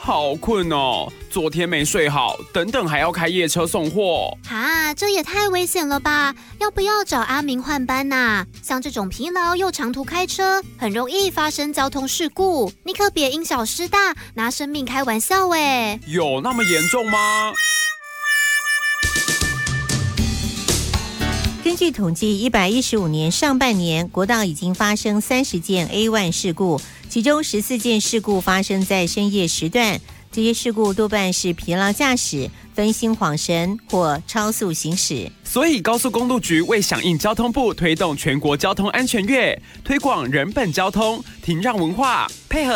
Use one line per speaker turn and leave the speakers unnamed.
好困哦，昨天没睡好，等等还要开夜车送货。
这也太危险了吧？要不要找阿明换班啊？像这种疲劳又长途开车，很容易发生交通事故，你可别因小失大，拿生命开玩笑耶。
有那么严重吗？
根据统计，115年上半年，国道已经发生30件 A1 事故，其中14件事故发生在深夜时段。这些事故多半是疲劳驾驶、分心恍神或超速行驶。
所以高速公路局为响应交通部推动全国交通安全月，推广人本交通、停让文化，配合